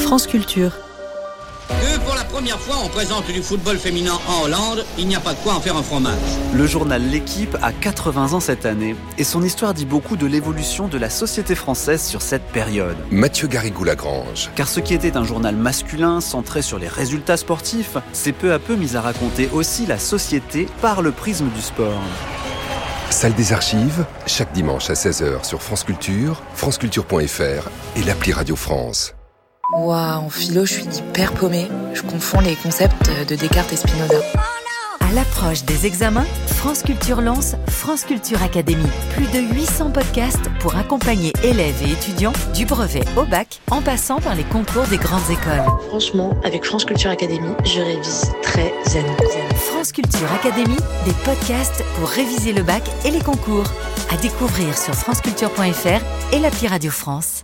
France Culture. Pour la première fois, on présente du football féminin en Hollande. Il n'y a pas de quoi en faire un fromage. Le journal L'Équipe a 80 ans cette année et son histoire dit beaucoup de l'évolution de la société française sur cette période. Mathieu Garrigou-Lagrange. Car ce qui était un journal masculin centré sur les résultats sportifs s'est peu à peu mis à raconter aussi la société par le prisme du sport. Salle des archives, chaque dimanche à 16h sur France Culture, franceculture.fr et l'appli Radio France. Waouh, en philo, je suis hyper paumée. Je confonds les concepts de Descartes et Spinoza. À l'approche des examens, France Culture lance France Culture Academy. Plus de 800 podcasts pour accompagner élèves et étudiants du brevet au bac, en passant par les concours des grandes écoles. Franchement, avec France Culture Academy, je révise très zen. France Culture Academy, des podcasts pour réviser le bac et les concours. À découvrir sur franceculture.fr et l'appli Radio France.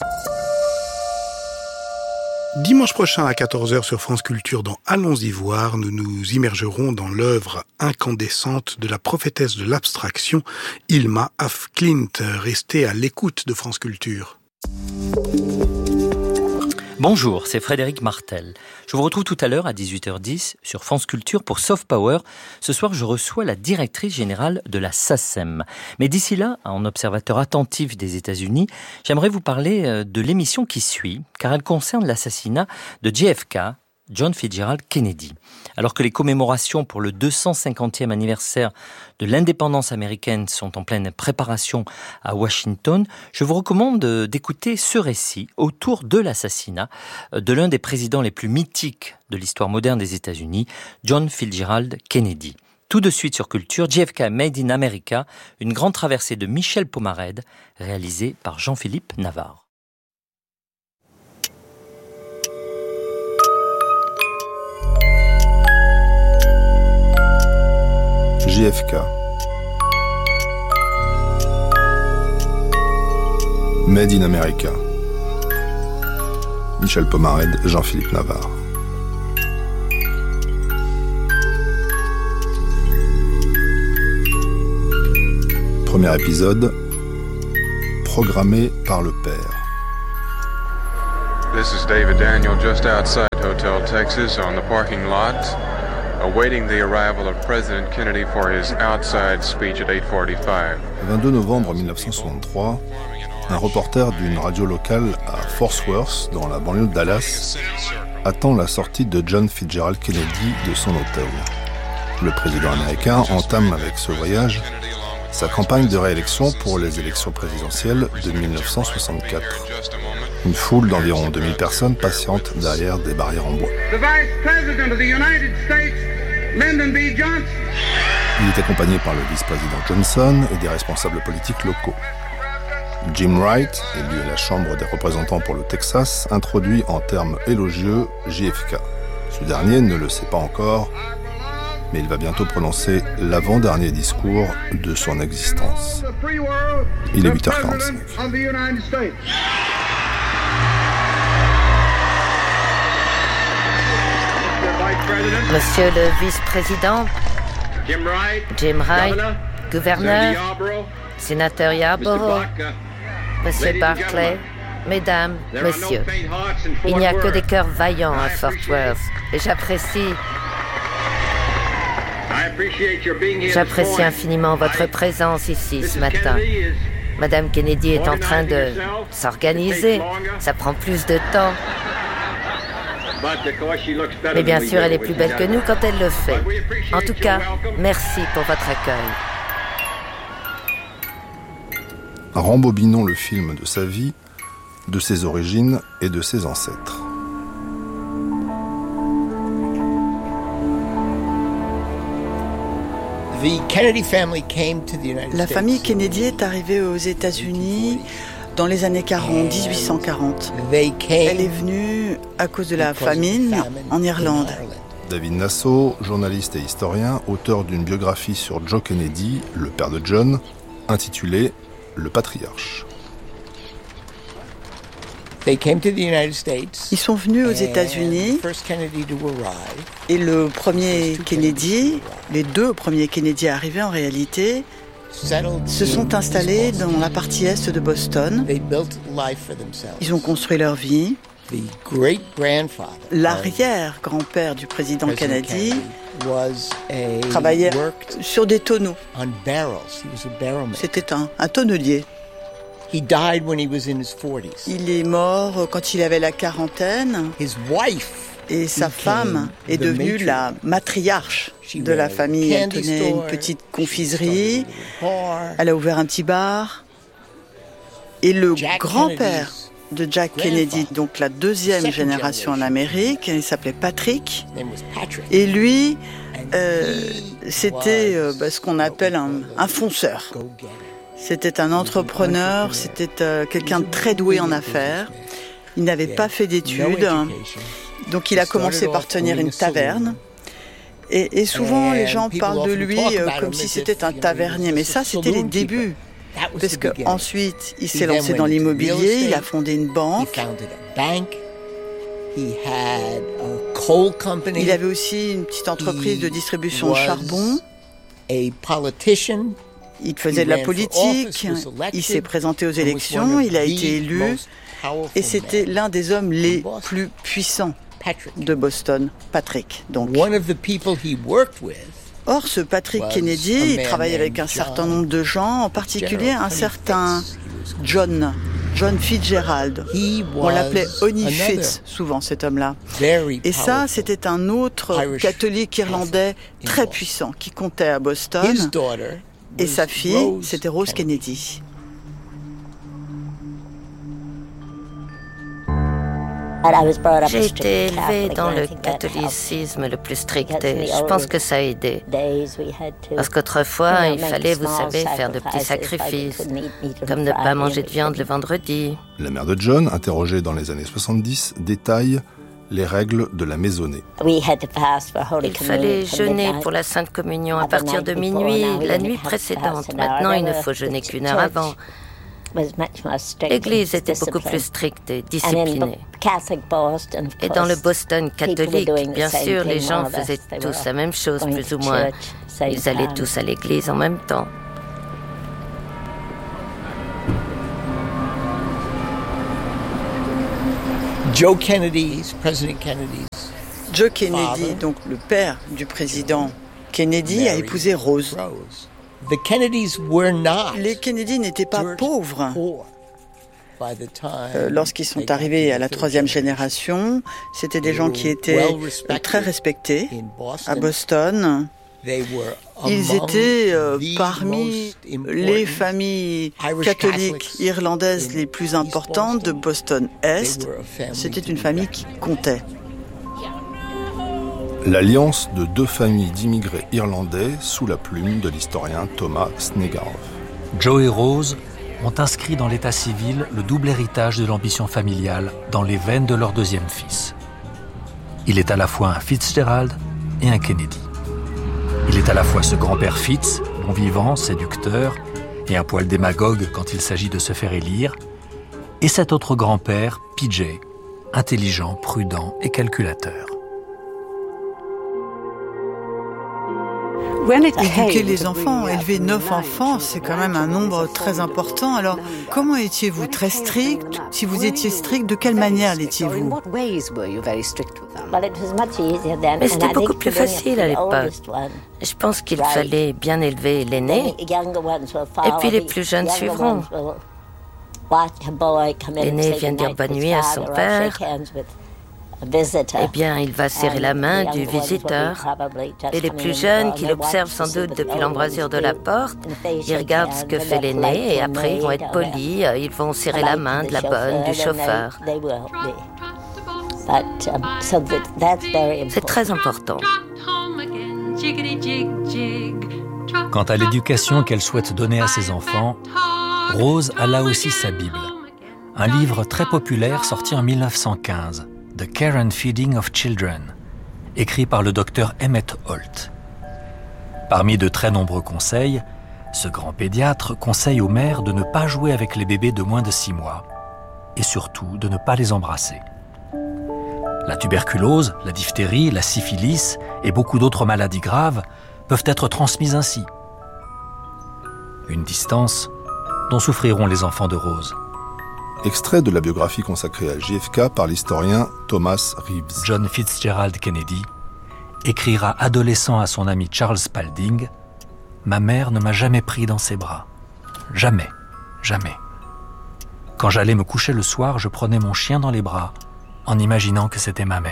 Dimanche prochain à 14h sur France Culture dans Allons-y voir, nous nous immergerons dans l'œuvre incandescente de la prophétesse de l'abstraction, Hilma af Klint. Restez à l'écoute de France Culture. Bonjour, c'est Frédéric Martel. Je vous retrouve tout à l'heure à 18h10 sur France Culture pour Soft Power. Ce soir, je reçois la directrice générale de la SACEM. Mais d'ici là, en observateur attentif des États-Unis, j'aimerais vous parler de l'émission qui suit, car elle concerne l'assassinat de JFK, John Fitzgerald Kennedy. Alors que les commémorations pour le 250e anniversaire de l'indépendance américaine sont en pleine préparation à Washington, je vous recommande d'écouter ce récit autour de l'assassinat de l'un des présidents les plus mythiques de l'histoire moderne des États-Unis, John Fitzgerald Kennedy. Tout de suite sur Culture, JFK Made in America, une grande traversée de Michel Pomarède, réalisée par Jean-Philippe Navarre. JFK. Made in America. Michel Pomarède, Jean-Philippe Navarre. Premier épisode, programmé par le père. This is David Daniel just outside Hotel Texas on the parking lot, awaiting the arrival of President Kennedy for his outside speech at 8:45. Le 22 novembre 1963, un reporter d'une radio locale à Fort Worth, dans la banlieue de Dallas, attend la sortie de John Fitzgerald Kennedy de son hôtel. Le président américain entame avec ce voyage sa campagne de réélection pour les élections présidentielles de 1964. Une foule d'environ 2000 personnes patiente derrière des barrières en bois. Il est accompagné par le vice-président Johnson et des responsables politiques locaux. Jim Wright, élu à la Chambre des représentants pour le Texas, introduit en termes élogieux JFK. Ce dernier ne le sait pas encore, mais il va bientôt prononcer l'avant-dernier discours de son existence. Il est 8h45. Monsieur le vice-président, Jim Wright, gouverneur, sénateur Yarborough, Monsieur Barclay, mesdames, messieurs, il n'y a que des cœurs vaillants à Fort Worth et j'apprécie infiniment votre présence ici ce matin. Madame Kennedy est en train de s'organiser, ça prend plus de temps. Mais bien sûr, elle est plus belle que nous quand elle le fait. En tout cas, merci pour votre accueil. Rembobinons le film de sa vie, de ses origines et de ses ancêtres. La famille Kennedy est arrivée aux États-Unis dans les années 1840. Elle est venue à cause de la famine en Irlande. David Nasso, journaliste et historien, auteur d'une biographie sur Joe Kennedy, le père de John, intitulée « Le patriarche ». Ils sont venus aux États-Unis et le premier Kennedy, les deux premiers Kennedy arrivés en réalité, se sont installés dans la partie est de Boston. Ils ont construit leur vie. L'arrière-grand-père du président Kennedy travaillait sur des tonneaux. C'était un tonnelier. Il est mort quand il avait la quarantaine. Et sa femme est devenue la matriarche de la famille. Elle tenait une petite confiserie. Elle a ouvert un petit bar. Et le grand-père de Jack Kennedy, donc la deuxième génération en Amérique, il s'appelait Patrick. Et lui, c'était ce qu'on appelle un fonceur. C'était un entrepreneur, c'était quelqu'un de très doué en affaires. Il n'avait pas fait d'études, donc il a commencé par tenir une taverne. Et souvent, les gens parlent de lui comme si c'était un tavernier, mais ça, c'était les débuts. Parce qu'ensuite, il s'est lancé dans l'immobilier, il a fondé une banque. Il avait aussi une petite entreprise de distribution de charbon. Il faisait de la politique, il s'est présenté aux élections, il a été élu, et c'était l'un des hommes les plus puissants de Boston, Patrick. Donc. Or, ce Patrick Kennedy, il travaillait avec un certain nombre de gens, en particulier un certain John Fitzgerald. On l'appelait Honey Fitz, souvent, cet homme-là. Et ça, c'était un autre catholique irlandais très puissant qui comptait à Boston. Et sa fille, c'était Rose Kennedy. J'ai été élevée dans le catholicisme le plus strict et je pense que ça a aidé. Parce qu'autrefois, il fallait, vous savez, faire de petits sacrifices, comme ne pas manger de viande le vendredi. La mère de John, interrogée dans les années 70, détaille les règles de la maisonnée. Il fallait jeûner pour la Sainte Communion à partir de minuit, la nuit précédente. Maintenant, il ne faut jeûner qu'une heure avant. L'Église était beaucoup plus stricte et disciplinée. Et dans le Boston catholique, bien sûr, les gens faisaient tous la même chose, plus ou moins. Ils allaient tous à l'église en même temps. Joe Kennedy, donc le père du président Kennedy, a épousé Rose. Les Kennedy n'étaient pas pauvres. Lorsqu'ils sont arrivés à la troisième génération, c'était des gens qui étaient très respectés à Boston. Ils étaient parmi les familles catholiques irlandaises les plus importantes de Boston-Est. C'était une famille qui comptait. L'alliance de deux familles d'immigrés irlandais sous la plume de l'historien Thomas Snegarov. Joe et Rose ont inscrit dans l'état civil le double héritage de l'ambition familiale dans les veines de leur deuxième fils. Il est à la fois un Fitzgerald et un Kennedy. Il est à la fois ce grand-père Fitz, bon vivant, séducteur, et un poil démagogue quand il s'agit de se faire élire, et cet autre grand-père, PJ, intelligent, prudent et calculateur. Éduquer les enfants, élever 9 enfants, c'est quand même un nombre très important. Alors, comment étiez-vous? Très strict? Si vous étiez strict, de quelle manière l'étiez-vous? Mais c'était beaucoup plus facile à l'époque. Je pense qu'il fallait bien élever l'aîné, et puis les plus jeunes suivront. L'aîné vient dire bonne nuit à son père. Eh bien, il va serrer la main du visiteur. Et les plus jeunes, qui l'observent sans doute depuis l'embrasure de la porte, ils regardent ce que fait l'aîné et après ils vont être polis, ils vont serrer la main de la bonne, du chauffeur. C'est très important. Quant à l'éducation qu'elle souhaite donner à ses enfants, Rose a là aussi sa Bible. Un livre très populaire sorti en 1915. The Care and Feeding of Children, écrit par le docteur Emmett Holt. Parmi de très nombreux conseils, ce grand pédiatre conseille aux mères de ne pas jouer avec les bébés de moins de 6 mois et surtout de ne pas les embrasser. La tuberculose, la diphtérie, la syphilis et beaucoup d'autres maladies graves peuvent être transmises ainsi. Une distance dont souffriront les enfants de Rose. Extrait de la biographie consacrée à JFK par l'historien Thomas Reeves. John Fitzgerald Kennedy écrira adolescent à son ami Charles Spalding « Ma mère ne m'a jamais pris dans ses bras. Jamais, jamais. Quand j'allais me coucher le soir, je prenais mon chien dans les bras en imaginant que c'était ma mère. »